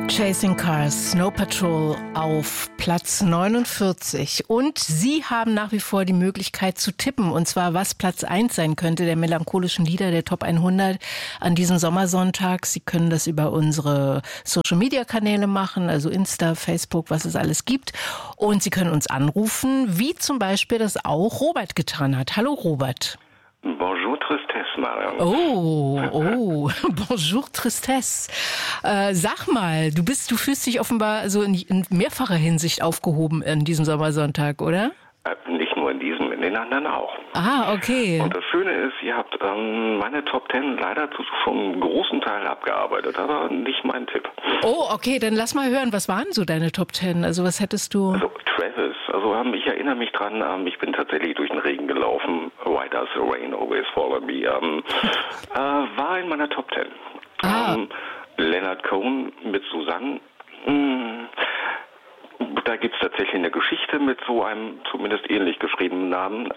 Chasing Cars, Snow Patrol auf Platz 49. Und Sie haben nach wie vor die Möglichkeit zu tippen, und zwar was Platz 1 sein könnte, der melancholischen Lieder der Top 100 an diesem Sommersonntag. Sie können das über unsere Social-Media-Kanäle machen, also Insta, Facebook, was es alles gibt. Und Sie können uns anrufen, wie zum Beispiel das auch Robert getan hat. Hallo Robert. Bonjour Tristesse, Marion. Oh, bonjour Tristesse. Sag mal, du fühlst dich offenbar so in mehrfacher Hinsicht aufgehoben in diesem Sommersonntag, oder? Nicht nur in diesem, in den anderen auch. Ah, okay. Und das Schöne ist, ihr habt meine Top 10 leider schon einen großen Teil abgearbeitet, aber nicht mein Tipp. Oh, okay, dann lass mal hören, was waren so deine Top 10? Also was hättest du... Also Travis, ich erinnere mich dran, ich bin tatsächlich durch den Regen gelaufen. Why does the rain always fall on me? War in meiner Top 10. Leonard Cohen mit Susanne. Da gibt es tatsächlich eine Geschichte mit so einem zumindest ähnlich geschriebenen Namen.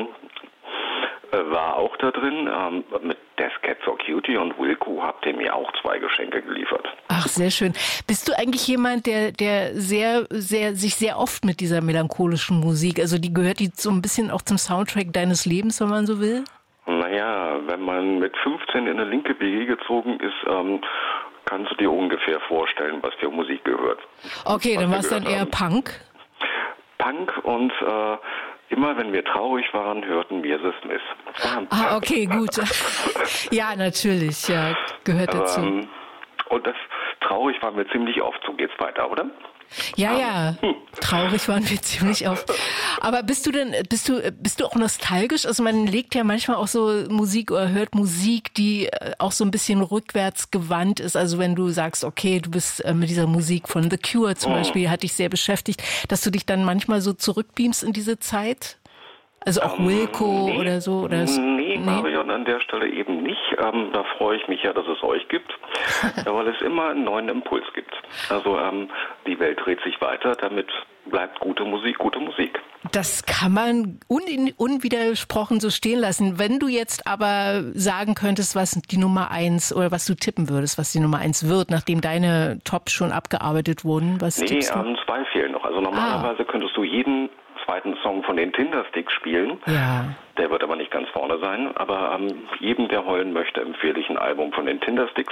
War auch da drin. Mit Death Cab for Cutie und Wilco habt ihr mir auch 2 Geschenke geliefert. Ach, sehr schön. Bist du eigentlich jemand, der sich sehr oft mit dieser melancholischen Musik, also gehört die so ein bisschen auch zum Soundtrack deines Lebens, wenn man so will? Naja, wenn man mit 15 in eine linke WG gezogen ist, kannst du dir ungefähr vorstellen, was für Musik gehört. Okay, dann war es dann eher Punk? Punk und immer wenn wir traurig waren, hörten wir The Smiths. Okay, gut. Ja, natürlich, ja, gehört dazu. Und das traurig waren wir ziemlich oft. So geht's weiter, oder? Ja, traurig waren wir ziemlich oft. Aber bist du auch nostalgisch? Also man legt ja manchmal auch so Musik oder hört Musik, die auch so ein bisschen rückwärts gewandt ist. Also wenn du sagst, okay, du bist mit dieser Musik von The Cure zum Beispiel, hat dich sehr beschäftigt, dass du dich dann manchmal so zurückbeamst in diese Zeit? Also auch Wilco oder so? Oder nee, Marion, an der Stelle eben nicht. Da freue ich mich ja, dass es euch gibt, weil es immer einen neuen Impuls gibt. Also die Welt dreht sich weiter, damit bleibt gute Musik gute Musik. Das kann man unwidersprochen so stehen lassen. Wenn du jetzt aber sagen könntest, was die Nummer 1 oder was du tippen würdest, was die Nummer 1 wird, nachdem deine Tops schon abgearbeitet wurden, was tippst du? 2 fehlen noch. Also normalerweise könntest du jeden zweiten Song von den Tindersticks spielen. Ja. Der wird aber nicht ganz vorne sein. Aber jedem, der heulen möchte, empfehle ich ein Album von den Tindersticks.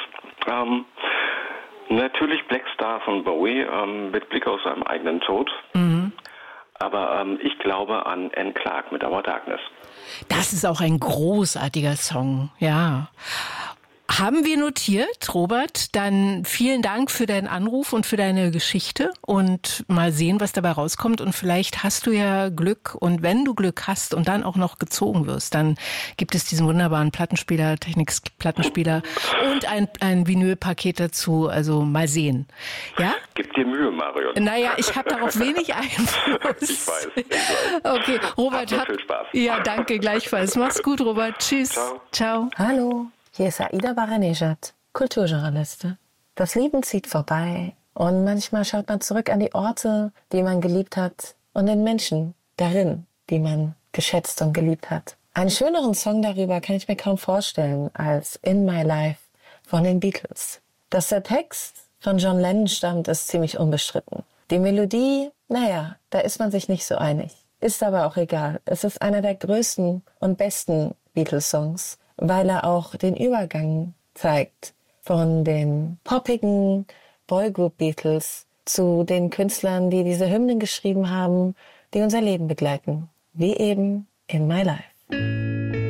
Natürlich Black Star von Bowie mit Blick auf seinen eigenen Tod. Mhm. Aber ich glaube an Anne Clark mit Our Darkness. Das ist auch ein großartiger Song, ja. Haben wir notiert, Robert. Dann vielen Dank für deinen Anruf und für deine Geschichte und mal sehen, was dabei rauskommt. Und vielleicht hast du ja Glück, und wenn du Glück hast und dann auch noch gezogen wirst, dann gibt es diesen wunderbaren Plattenspieler, Technics-Plattenspieler und ein Vinylpaket dazu. Also mal sehen. Ja? Gib dir Mühe, Marion. Naja, ich habe darauf wenig Einfluss. Ich weiß. Okay, Robert, viel Spaß. Ja, danke, gleichfalls. Mach's gut, Robert. Tschüss. Ciao. Hallo. Hier ist Aida Baranejad, Kulturjournalistin. Das Leben zieht vorbei und manchmal schaut man zurück an die Orte, die man geliebt hat und den Menschen darin, die man geschätzt und geliebt hat. Einen schöneren Song darüber kann ich mir kaum vorstellen als In My Life von den Beatles. Dass der Text von John Lennon stammt, ist ziemlich unbestritten. Die Melodie, da ist man sich nicht so einig. Ist aber auch egal. Es ist einer der größten und besten Beatles-Songs, weil er auch den Übergang zeigt von den poppigen Boygroup-Beatles zu den Künstlern, die diese Hymnen geschrieben haben, die unser Leben begleiten, wie eben In My Life.